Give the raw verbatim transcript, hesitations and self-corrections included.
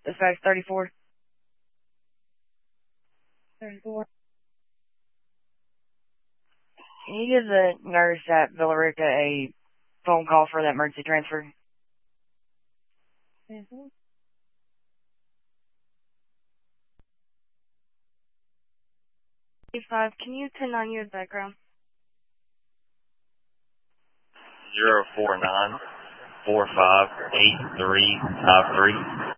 Dispatch thirty-four. thirty-four. Can you give the nurse at Villa Rica a phone call for that emergency transfer? Mm-hmm. Five. Can you turn on your background? Zero four nine four five eight three five three.